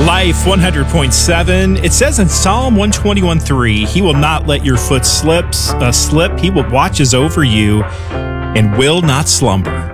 Life 100.7. It says in Psalm 121:3, He will not let your foot slip. He will watches over you and will not slumber.